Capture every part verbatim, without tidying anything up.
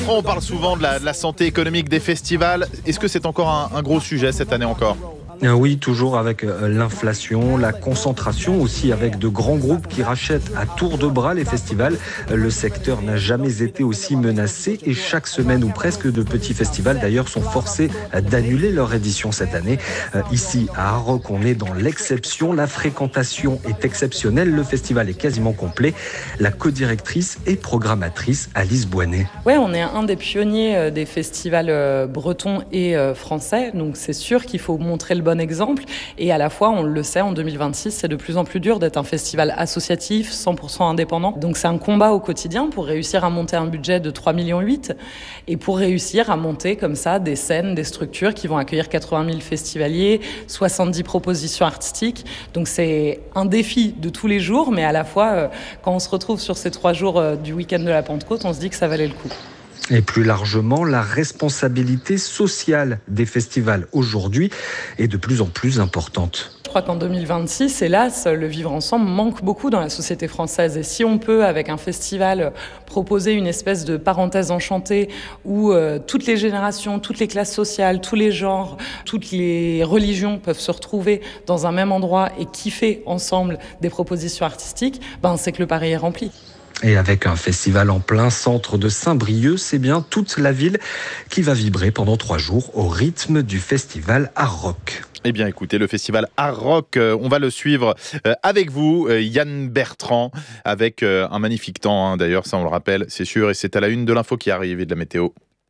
Bertrand, on parle souvent de la, de la santé économique des festivals. Est-ce que c'est encore un, un gros sujet cette année encore ? Oui, toujours avec l'inflation, la concentration, aussi avec de grands groupes qui rachètent à tour de bras les festivals. Le secteur n'a jamais été aussi menacé et chaque semaine ou presque de petits festivals d'ailleurs sont forcés d'annuler leur édition cette année. Ici à Arroc, on est dans l'exception. La fréquentation est exceptionnelle. Le festival est quasiment complet. La codirectrice et programmatrice Alice Boinet. Ouais, on est un des pionniers des festivals bretons et français. Donc c'est sûr qu'il faut montrer le bon exemple. Et à la fois, on le sait, en deux mille vingt-six, c'est de plus en plus dur d'être un festival associatif, cent pour cent indépendant. Donc c'est un combat au quotidien pour réussir à monter un budget de trois virgule huit millions et pour réussir à monter comme ça des scènes, des structures qui vont accueillir quatre-vingt mille festivaliers, soixante-dix propositions artistiques. Donc c'est un défi de tous les jours, mais à la fois, quand on se retrouve sur ces trois jours du week-end de la Pentecôte, on se dit que ça valait le coup. Et plus largement, la responsabilité sociale des festivals aujourd'hui est de plus en plus importante. Je crois qu'en deux mille vingt-six, hélas, le vivre ensemble manque beaucoup dans la société française. Et si on peut, avec un festival, proposer une espèce de parenthèse enchantée où euh, toutes les générations, toutes les classes sociales, tous les genres, toutes les religions peuvent se retrouver dans un même endroit et kiffer ensemble des propositions artistiques, ben c'est que le pari est rempli. Et avec un festival en plein centre de Saint-Brieuc, c'est bien toute la ville qui va vibrer pendant trois jours au rythme du festival Arroc. Eh bien, écoutez, le festival Arroc, euh, on va le suivre euh, avec vous, euh, Yann Bertrand, avec euh, un magnifique temps, hein, d'ailleurs, ça on le rappelle, c'est sûr, et c'est à la une de l'info qui arrive et de la météo.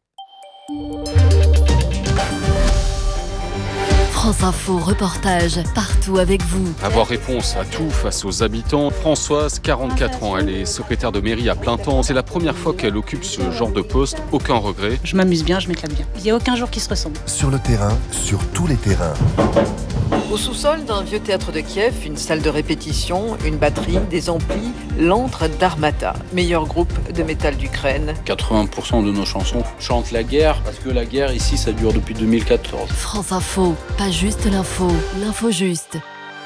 France Info, reportage partout avec vous. Avoir réponse à tout face aux habitants. Françoise, quarante-quatre ans, elle est secrétaire de mairie à plein temps. C'est la première fois qu'elle occupe ce genre de poste. Aucun regret. Je m'amuse bien, je m'éclate bien. Il n'y a aucun jour qui se ressemble. Sur le terrain, sur tous les terrains. Au sous-sol d'un vieux théâtre de Kiev, une salle de répétition, une batterie, des amplis, l'antre d'Armata, meilleur groupe de métal d'Ukraine. quatre-vingts pour cent de nos chansons chantent la guerre, parce que la guerre ici, ça dure depuis deux mille quatorze. France Info, pas juste l'info, l'info juste.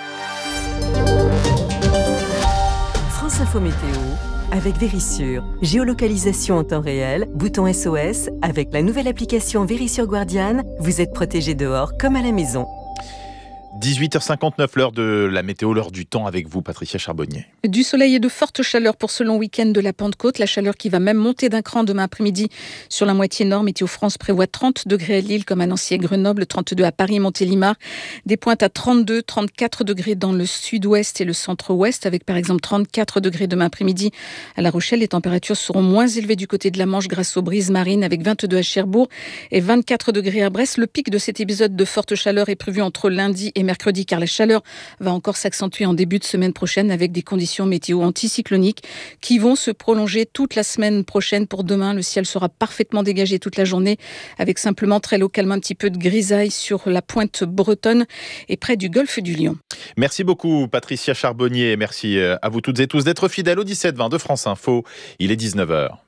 France Info Météo, avec Vérissure. Géolocalisation en temps réel, bouton S O S, avec la nouvelle application Vérissure Guardian, vous êtes protégé dehors comme à la maison. dix-huit heures cinquante-neuf, l'heure de la météo, l'heure du temps avec vous, Patricia Charbonnier. Du soleil et de fortes chaleurs pour ce long week-end de la Pentecôte. La chaleur qui va même monter d'un cran demain après-midi sur la moitié nord. Météo France prévoit trente degrés à Lille comme à Nancy et Grenoble, trente-deux à Paris, Montélimar. Des pointes à trente-deux, trente-quatre degrés dans le sud-ouest et le centre-ouest, avec par exemple trente-quatre degrés demain après-midi à La Rochelle. Les températures seront moins élevées du côté de la Manche grâce aux brises marines, avec vingt-deux à Cherbourg et vingt-quatre degrés à Brest. Le pic de cet épisode de forte chaleur est prévu entre lundi et mercredi, car la chaleur va encore s'accentuer en début de semaine prochaine avec des conditions météo anticycloniques qui vont se prolonger toute la semaine prochaine. Pour demain, le ciel sera parfaitement dégagé toute la journée avec simplement très localement un petit peu de grisaille sur la pointe bretonne et près du golfe du Lion. Merci beaucoup Patricia Charbonnier, merci à vous toutes et tous d'être fidèles au dix-sept vingt de France Info. Il est dix-neuf heures.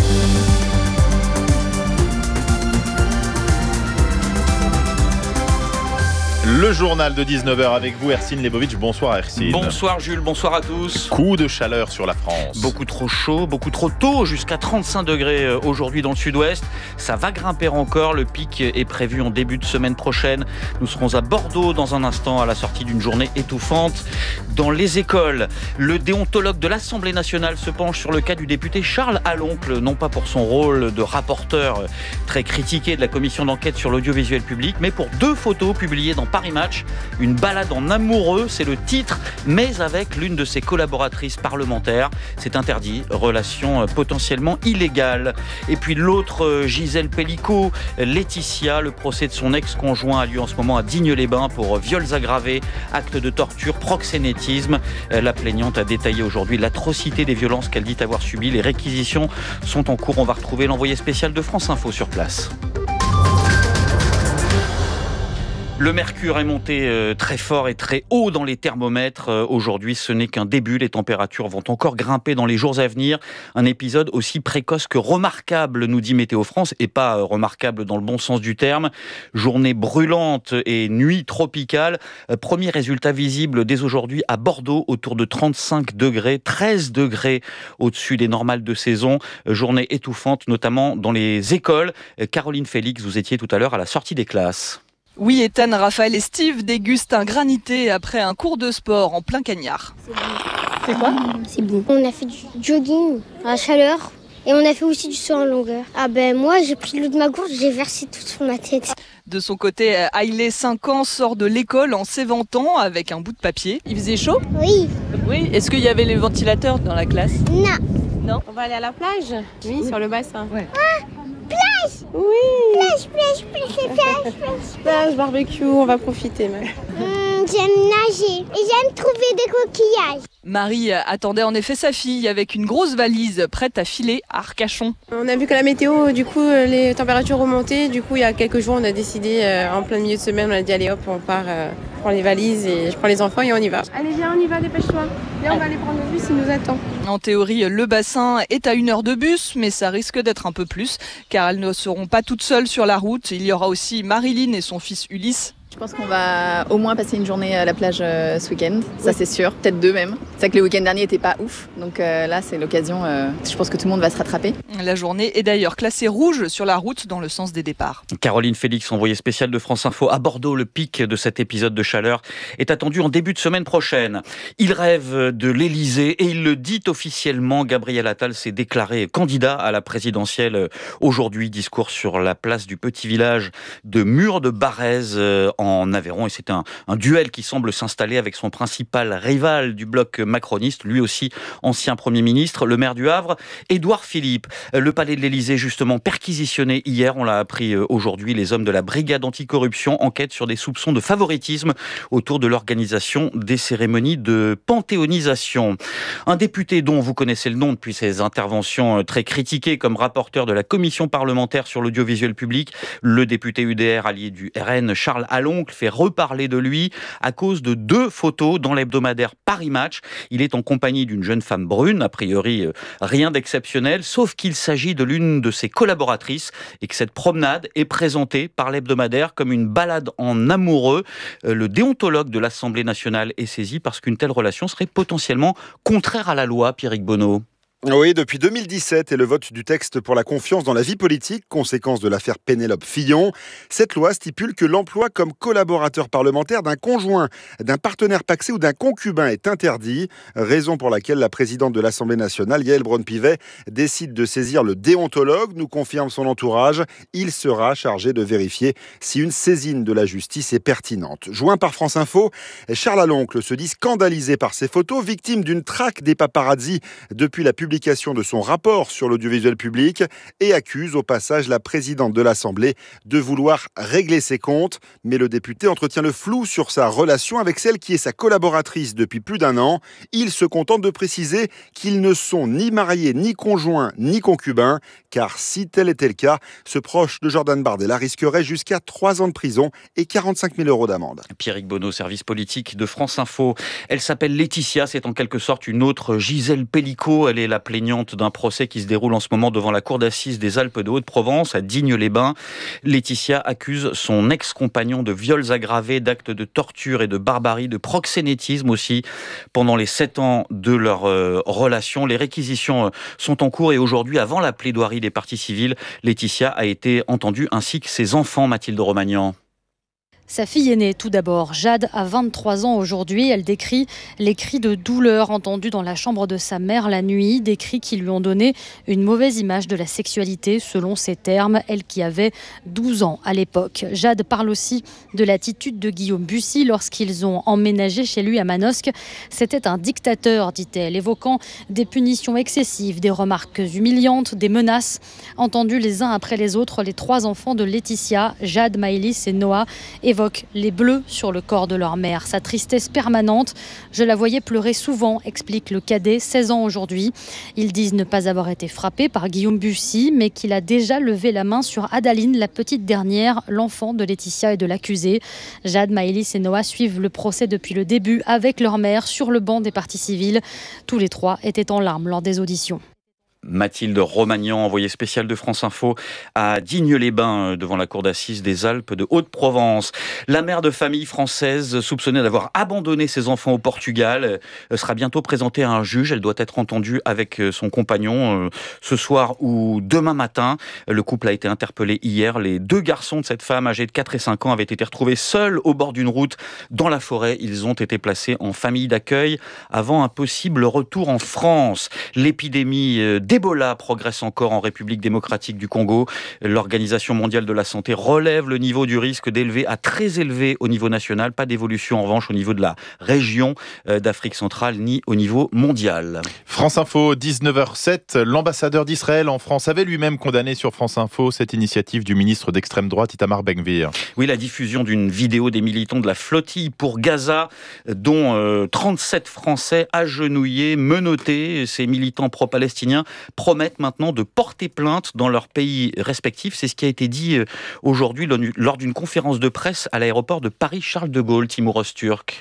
Le journal de dix-neuf heures avec vous, Hercine Lebovitch. Bonsoir Hercine. Bonsoir Jules, bonsoir à tous. Coup de chaleur sur la France. Beaucoup trop chaud, beaucoup trop tôt, jusqu'à trente-cinq degrés aujourd'hui dans le sud-ouest. Ça va grimper encore, le pic est prévu en début de semaine prochaine. Nous serons à Bordeaux dans un instant à la sortie d'une journée étouffante. Dans les écoles, le déontologue de l'Assemblée nationale se penche sur le cas du député Charles Aloncle, non pas pour son rôle de rapporteur très critiqué de la commission d'enquête sur l'audiovisuel public, mais pour deux photos publiées dans Paris Match, une balade en amoureux, c'est le titre, mais avec l'une de ses collaboratrices parlementaires. C'est interdit, relation potentiellement illégale. Et puis l'autre, Gisèle Pellicot, Laetitia, le procès de son ex-conjoint a lieu en ce moment à Digne-les-Bains pour viols aggravés, actes de torture, proxénétisme. La plaignante a détaillé aujourd'hui l'atrocité des violences qu'elle dit avoir subies. Les réquisitions sont en cours. On va retrouver l'envoyé spécial de France Info sur place. Le mercure est monté euh, très fort et très haut dans les thermomètres. Euh, aujourd'hui, ce n'est qu'un début. Les températures vont encore grimper dans les jours à venir. Un épisode aussi précoce que remarquable, nous dit Météo France, et pas euh, remarquable dans le bon sens du terme. Journée brûlante et nuit tropicale. Euh, premier résultat visible dès aujourd'hui à Bordeaux, autour de trente-cinq degrés, treize degrés au-dessus des normales de saison. Euh, journée étouffante, notamment dans les écoles. Euh, Caroline Félix, vous étiez tout à l'heure à la sortie des classes. Oui, Ethan, Raphaël et Steve dégustent un granité après un cours de sport en plein cagnard. C'est quoi ? C'est bon. On a fait du jogging à la chaleur et on a fait aussi du saut en longueur. Ah ben moi, j'ai pris l'eau de ma gourde, j'ai versé tout sur ma tête. De son côté, Hailey, cinq ans, sort de l'école en s'éventant avec un bout de papier. Il faisait chaud ? Oui. Oui. Est-ce qu'il y avait les ventilateurs dans la classe ? Non. Non. On va aller à la plage ? Oui, oui. Sur le bassin. Ouais. Ah, plage ! Oui. Plage, plage, plage, plage, plage. Plage, barbecue, on va profiter même. Mmh, j'aime nager et j'aime trouver des coquillages. Marie attendait en effet sa fille avec une grosse valise prête à filer à Arcachon. On a vu que la météo, du coup, les températures remontaient. Du coup, il y a quelques jours, on a décidé, euh, en plein milieu de semaine, on a dit allez hop, on part, euh, je prends les valises et je prends les enfants et on y va. Allez viens, on y va, dépêche-toi. Viens, on va aller prendre le bus, il nous attend. En théorie, le bassin est à une heure de bus, mais ça risque d'être un peu plus, car elles ne seront pas toutes seules sur la route. Il y aura aussi Marilyn et son fils Ulysse. Je pense qu'on va au moins passer une journée à la plage euh, ce week-end, ça oui. C'est sûr, peut-être deux même. C'est vrai que le week-end dernier n'était pas ouf, donc euh, là c'est l'occasion, euh, je pense que tout le monde va se rattraper. La journée est d'ailleurs classée rouge sur la route dans le sens des départs. Caroline Félix, envoyée spéciale de France Info à Bordeaux. Le pic de cet épisode de chaleur est attendu en début de semaine prochaine. Il rêve de l'Élysée et il le dit officiellement. Gabriel Attal s'est déclaré candidat à la présidentielle aujourd'hui. Discours sur la place du petit village de Mur-de-Barrez en en Aveyron, et c'est un, un duel qui semble s'installer avec son principal rival du bloc macroniste, lui aussi ancien Premier ministre, le maire du Havre, Édouard Philippe. Le palais de l'Élysée, justement, perquisitionné hier, on l'a appris aujourd'hui, les hommes de la brigade anticorruption enquêtent sur des soupçons de favoritisme autour de l'organisation des cérémonies de panthéonisation. Un député dont vous connaissez le nom depuis ses interventions très critiquées comme rapporteur de la commission parlementaire sur l'audiovisuel public, le député U D R allié du R N, Charles Alloncle, fait reparler de lui à cause de deux photos dans l'hebdomadaire Paris Match. Il est en compagnie d'une jeune femme brune, a priori rien d'exceptionnel, sauf qu'il s'agit de l'une de ses collaboratrices et que cette promenade est présentée par l'hebdomadaire comme une balade en amoureux. Le déontologue de l'Assemblée nationale est saisi parce qu'une telle relation serait potentiellement contraire à la loi, Pierrick Bonneau. Oui, depuis deux mille dix-sept et le vote du texte pour la confiance dans la vie politique, conséquence de l'affaire Pénélope Fillon, cette loi stipule que l'emploi comme collaborateur parlementaire d'un conjoint, d'un partenaire pacsé ou d'un concubin est interdit, raison pour laquelle la présidente de l'Assemblée nationale, Yaël Braun-Pivet, décide de saisir le déontologue, nous confirme son entourage. Il sera chargé de vérifier si une saisine de la justice est pertinente. Joint par France Info, Charles Alloncle se dit scandalisé par ces photos, victime d'une traque des paparazzis depuis la publication publication de son rapport sur l'audiovisuel public et accuse au passage la présidente de l'Assemblée de vouloir régler ses comptes. Mais le député entretient le flou sur sa relation avec celle qui est sa collaboratrice depuis plus d'un an. Il se contente de préciser qu'ils ne sont ni mariés, ni conjoints, ni concubins, car si tel était le cas, ce proche de Jordan Bardella risquerait jusqu'à trois ans de prison et quarante-cinq mille euros d'amende. Pierrick Bonneau, service politique de France Info. Elle s'appelle Laetitia, c'est en quelque sorte une autre Gisèle Pellicot. Elle est la plaignante d'un procès qui se déroule en ce moment devant la cour d'assises des Alpes de Haute-Provence, à Digne-les-Bains. Laetitia accuse son ex-compagnon de viols aggravés, d'actes de torture et de barbarie, de proxénétisme aussi, pendant les sept ans de leur euh, relation. Les réquisitions euh, sont en cours et aujourd'hui, avant la plaidoirie des parties civiles, Laetitia a été entendue ainsi que ses enfants, Mathilde Romagnan. Sa fille aînée, tout d'abord. Jade a vingt-trois ans aujourd'hui. Elle décrit les cris de douleur entendus dans la chambre de sa mère la nuit, des cris qui lui ont donné une mauvaise image de la sexualité, selon ses termes, elle qui avait douze ans à l'époque. Jade parle aussi de l'attitude de Guillaume Bussy lorsqu'ils ont emménagé chez lui à Manosque. C'était un dictateur, dit-elle, évoquant des punitions excessives, des remarques humiliantes, des menaces. Entendues les uns après les autres, les trois enfants de Laetitia, Jade, Maëlys et Noah, évoquent évoquent les bleus sur le corps de leur mère. Sa tristesse permanente, je la voyais pleurer souvent, explique le cadet, seize ans aujourd'hui. Ils disent ne pas avoir été frappé par Guillaume Bussy, mais qu'il a déjà levé la main sur Adaline, la petite dernière, l'enfant de Laetitia et de l'accusé. Jade, Maëlys et Noah suivent le procès depuis le début avec leur mère sur le banc des parties civiles. Tous les trois étaient en larmes lors des auditions. Mathilde Romagnan, envoyée spéciale de France Info à Digne-les-Bains, devant la cour d'assises des Alpes de Haute-Provence. La mère de famille française, soupçonnée d'avoir abandonné ses enfants au Portugal, sera bientôt présentée à un juge. Elle doit être entendue avec son compagnon ce soir ou demain matin. Le couple a été interpellé hier. Les deux garçons de cette femme, âgés de quatre et cinq ans, avaient été retrouvés seuls au bord d'une route dans la forêt. Ils ont été placés en famille d'accueil avant un possible retour en France. L'épidémie d'Ebola progresse encore en République démocratique du Congo. L'Organisation mondiale de la santé relève le niveau du risque d'élevé à très élevé au niveau national. Pas d'évolution en revanche au niveau de la région d'Afrique centrale ni au niveau mondial. France Info, dix-neuf heures sept. L'ambassadeur d'Israël en France avait lui-même condamné sur France Info cette initiative du ministre d'extrême droite Itamar Ben-Gvir. Oui, la diffusion d'une vidéo des militants de la flottille pour Gaza, dont euh, trente-sept Français agenouillés, menottés. Ces militants pro-palestiniens promettent maintenant de porter plainte dans leurs pays respectifs. C'est ce qui a été dit aujourd'hui lors d'une conférence de presse à l'aéroport de Paris-Charles de Gaulle. Timur Öztürk.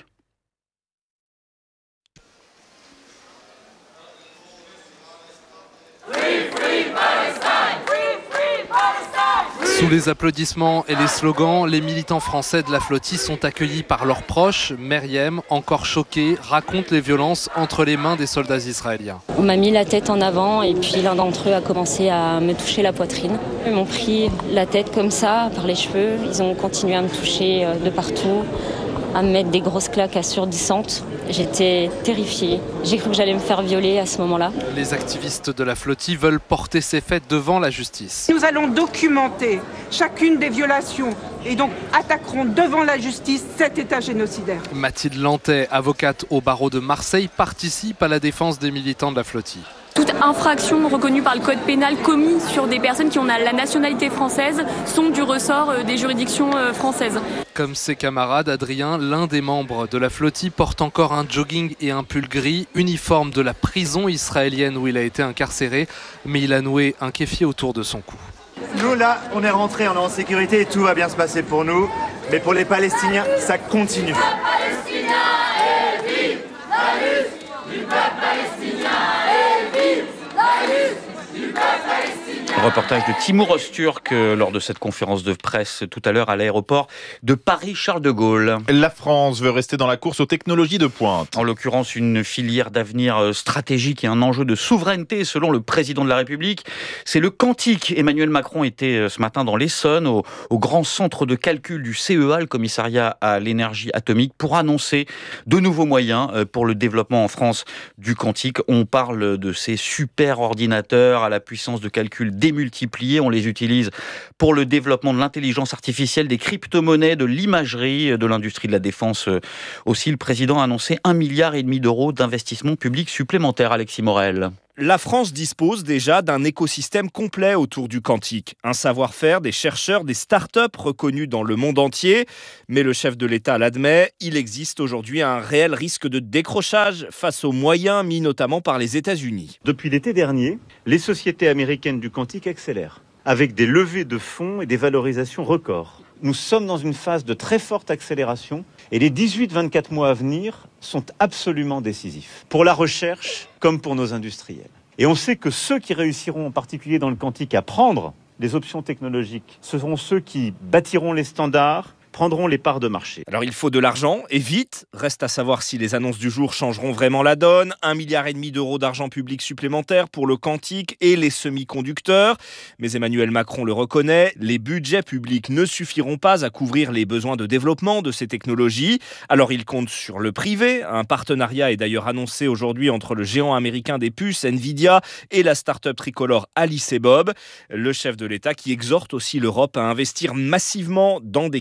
Sous les applaudissements et les slogans, les militants français de la flottille sont accueillis par leurs proches. Meriem, encore choquée, raconte les violences entre les mains des soldats israéliens. On m'a mis la tête en avant et puis l'un d'entre eux a commencé à me toucher la poitrine. Ils m'ont pris la tête comme ça, par les cheveux. Ils ont continué à me toucher de partout, à me mettre des grosses claques assourdissantes. J'étais terrifiée. J'ai cru que j'allais me faire violer à ce moment-là. Les activistes de la flottille veulent porter ces faits devant la justice. Nous allons documenter chacune des violations et donc attaquerons devant la justice cet État génocidaire. Mathilde Lantais, avocate au barreau de Marseille, participe à la défense des militants de la flottille. Toute infraction reconnue par le code pénal commise sur des personnes qui ont la nationalité française sont du ressort des juridictions françaises. Comme ses camarades, Adrien, l'un des membres de la flottille, porte encore un jogging et un pull gris, uniforme de la prison israélienne où il a été incarcéré, mais il a noué un kéfier autour de son cou. Nous là, on est rentrés, on est en sécurité et tout va bien se passer pour nous, mais pour les Palestiniens, ça continue. Le peuple palestinien est vive, la lutte du peuple palestinien est vive, la lutte du peuple palestinien. Reportage de Timur Öztürk lors de cette conférence de presse tout à l'heure à l'aéroport de Paris-Charles de Gaulle. La France veut rester dans la course aux technologies de pointe. En l'occurrence, une filière d'avenir stratégique et un enjeu de souveraineté selon le président de la République. C'est le quantique. Emmanuel Macron était ce matin dans l'Essonne, au, au grand centre de calcul du C E A, le commissariat à l'énergie atomique, pour annoncer de nouveaux moyens pour le développement en France du quantique. On parle de ces super ordinateurs à la puissance de calcul démultipliés. On les utilise pour le développement de l'intelligence artificielle, des crypto-monnaies, de l'imagerie, de l'industrie de la défense. Aussi, le président a annoncé un milliard et demi d'euros d'investissement public supplémentaire. Alexis Morel. La France dispose déjà d'un écosystème complet autour du quantique. Un savoir-faire des chercheurs, des start-up reconnus dans le monde entier. Mais le chef de l'État l'admet, il existe aujourd'hui un réel risque de décrochage face aux moyens mis notamment par les États-Unis. Depuis l'été dernier, les sociétés américaines du quantique accélèrent, avec des levées de fonds et des valorisations records. Nous sommes dans une phase de très forte accélération et les dix-huit à vingt-quatre mois à venir sont absolument décisifs pour la recherche comme pour nos industriels. Et on sait que ceux qui réussiront en particulier dans le quantique à prendre les options technologiques, ce seront ceux qui bâtiront les standards, prendront les parts de marché. Alors il faut de l'argent, et vite. Reste à savoir si les annonces du jour changeront vraiment la donne. Un milliard et demi d'euros d'argent public supplémentaire pour le quantique et les semi-conducteurs. Mais Emmanuel Macron le reconnaît, les budgets publics ne suffiront pas à couvrir les besoins de développement de ces technologies. Alors il compte sur le privé. Un partenariat est d'ailleurs annoncé aujourd'hui entre le géant américain des puces, Nvidia, et la start-up tricolore Alice et Bob. Le chef de l'État qui exhorte aussi l'Europe à investir massivement dans des calculs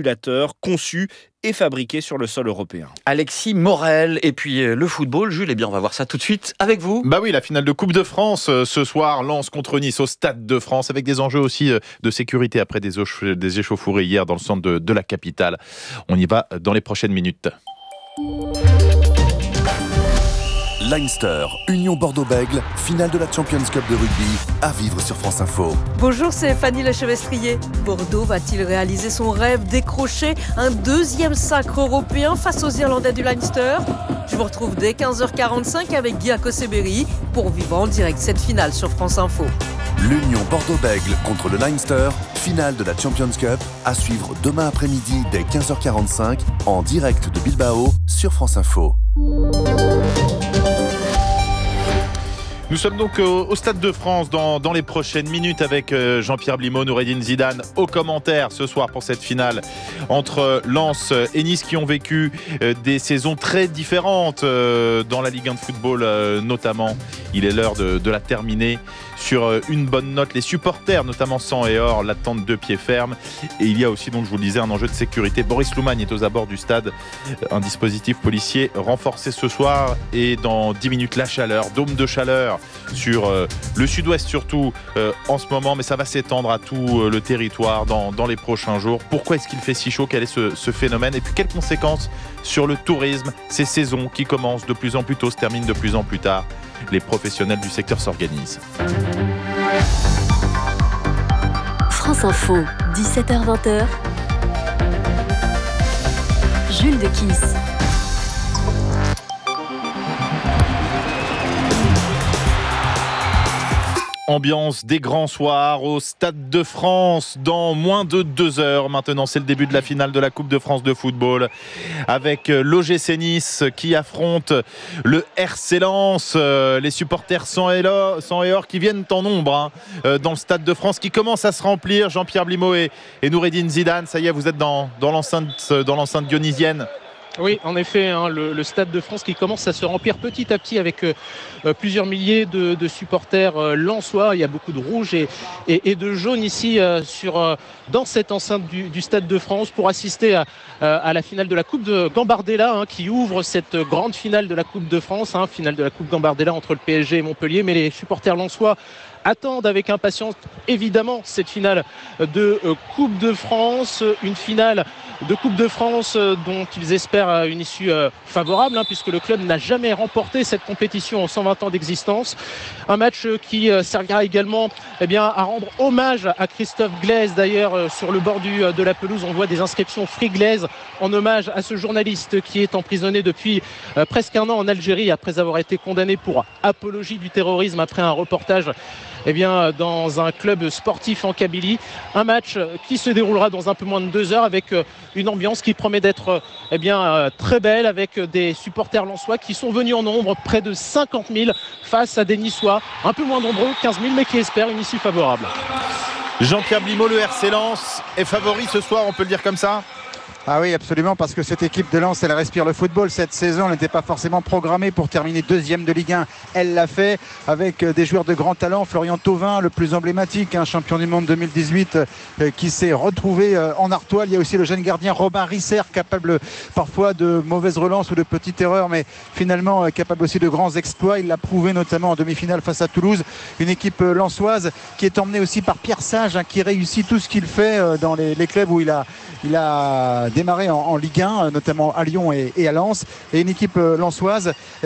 simulateurs conçus et fabriqués sur le sol européen. Alexis Morel, et puis euh, le football, Jules, eh bien on va voir ça tout de suite avec vous. Bah oui, la finale de Coupe de France euh, ce soir, Lens contre Nice au Stade de France, avec des enjeux aussi euh, de sécurité après des, au- des échauffourées hier dans le centre de, de la capitale. On y va dans les prochaines minutes. Leinster, Union Bordeaux-Bègles, finale de la Champions Cup de rugby, à vivre sur France Info. Bonjour, c'est Fanny Lechevestrier. Bordeaux va-t-il réaliser son rêve, décrocher un deuxième sacre européen face aux Irlandais du Leinster ? Je vous retrouve dès quinze heures quarante-cinq avec Guy Akoseberi pour vivre en direct cette finale sur France Info. L'Union Bordeaux-Bègles contre le Leinster, finale de la Champions Cup, à suivre demain après-midi dès quinze heures quarante-cinq, en direct de Bilbao sur France Info. Nous sommes donc au, au Stade de France dans, dans les prochaines minutes avec euh, Jean-Pierre Blimaud, Noureddine Zidane au commentaire ce soir pour cette finale entre Lens et Nice qui ont vécu euh, des saisons très différentes euh, dans la Ligue un de football euh, notamment. Il est l'heure de, de la terminer sur euh, une bonne note. Les supporters, notamment sang et or, l'attendent de pied ferme. Et il y a aussi, donc je vous le disais, un enjeu de sécurité. Boris Loumagne est aux abords du stade. Un dispositif policier renforcé ce soir et dans dix minutes la chaleur, dôme de chaleur sur euh, le sud-ouest surtout euh, en ce moment, mais ça va s'étendre à tout euh, le territoire dans, dans les prochains jours. Pourquoi est-ce qu'il fait si chaud ? Quel est ce, ce phénomène ? Et puis quelles conséquences sur le tourisme ? Ces saisons qui commencent de plus en plus tôt, se terminent de plus en plus tard. Les professionnels du secteur s'organisent. France Info, dix-sept heures vingt. Jules de Kiss. Ambiance des grands soirs au Stade de France dans moins de deux heures. Maintenant, c'est le début de la finale de la Coupe de France de football avec l'O G C Nice qui affronte le R C Lens. Les supporters sang et or qui viennent en nombre hein, dans le Stade de France qui commence à se remplir. Jean-Pierre Blimaud et, et Noureddine Zidane, ça y est, vous êtes dans, dans l'enceinte, dans l'enceinte dionysienne. Oui, en effet, hein, le, le Stade de France qui commence à se remplir petit à petit avec euh, plusieurs milliers de, de supporters euh, lensois. Il y a beaucoup de rouge et, et, et de jaune ici euh, sur, euh, dans cette enceinte du, du Stade de France pour assister à, à la finale de la Coupe de Gambardella hein, qui ouvre cette grande finale de la Coupe de France, hein, finale de la Coupe Gambardella entre le P S G et Montpellier. Mais les supporters lensois attendent avec impatience évidemment cette finale de euh, Coupe de France, une finale de Coupe de France euh, dont ils espèrent euh, une issue euh, favorable hein, puisque le club n'a jamais remporté cette compétition en cent vingt ans d'existence. Un match euh, qui euh, servira également eh bien, à rendre hommage à Christophe Glaise. D'ailleurs euh, sur le bord du, euh, de la pelouse on voit des inscriptions Free Glaise en hommage à ce journaliste qui est emprisonné depuis euh, presque un an en Algérie après avoir été condamné pour apologie du terrorisme après un reportage eh bien, dans un club sportif en Kabylie. Un match qui se déroulera dans un peu moins de deux heures avec une ambiance qui promet d'être eh bien, très belle avec des supporters lensois qui sont venus en nombre, près de cinquante mille face à des Niçois un peu moins nombreux, quinze mille, mais qui espèrent une issue favorable. Jean-Pierre Blimaud, le R C Lens est favori ce soir, on peut le dire comme ça ? Ah oui, absolument, parce que cette équipe de Lens, elle respire le football. Cette saison, elle n'était pas forcément programmée pour terminer deuxième de Ligue un. Elle l'a fait avec des joueurs de grand talent. Florian Thauvin, le plus emblématique, hein, champion du monde deux mille dix-huit, euh, qui s'est retrouvé euh, en Artois. Il y a aussi le jeune gardien Robin Risser, capable parfois de mauvaises relances ou de petites erreurs, mais finalement euh, capable aussi de grands exploits. Il l'a prouvé notamment en demi-finale face à Toulouse. Une équipe euh, lensoise qui est emmenée aussi par Pierre Sage, hein, qui réussit tout ce qu'il fait euh, dans les, les clubs où il a, il a démarré en, en Ligue un, notamment à Lyon et, et à Lens, et une équipe euh, lensoise